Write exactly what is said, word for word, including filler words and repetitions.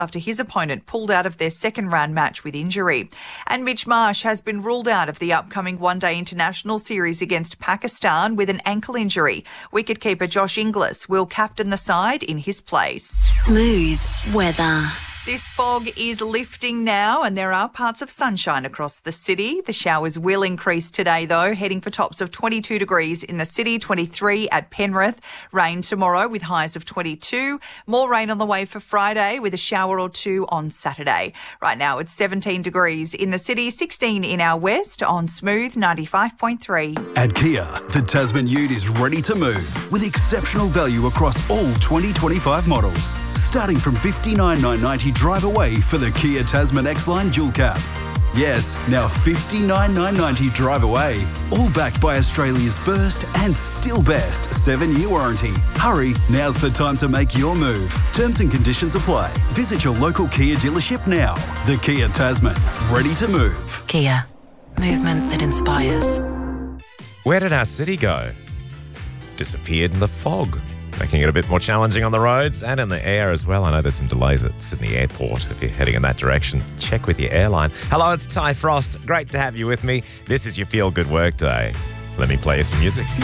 after his opponent pulled out of their second-round match with injury. And Mitch Marsh has been ruled out of the upcoming one-day international series against Pakistan with an ankle injury. Wicketkeeper Josh Inglis will captain the side in his place. Smooth weather. This fog is lifting now and there are parts of sunshine across the city. The showers will increase today though, heading for tops of twenty-two degrees in the city, twenty-three at Penrith. Rain tomorrow with highs of twenty-two. More rain on the way for Friday with a shower or two on Saturday. Right now it's seventeen degrees in the city, sixteen in our west on Smooth ninety-five point three. At Kia, the Tasman Ute is ready to move with exceptional value across all twenty twenty-five models. Starting from fifty-nine thousand nine hundred ninety drive away for the Kia Tasman X-Line Dual Cab. Yes, now fifty-nine thousand nine hundred ninety drive away. All backed by Australia's first and still best seven-year warranty. Hurry, now's the time to make your move. Terms and conditions apply. Visit your local Kia dealership now. The Kia Tasman, ready to move. Kia, movement that inspires. Where did our city go? Disappeared in the fog, making it a bit more challenging on the roads and in the air as well. I know there's some delays at Sydney Airport. If you're heading in that direction, check with your airline. Hello, it's Ty Frost. Great to have you with me. This is your Feel Good Work Day. Let me play you some music.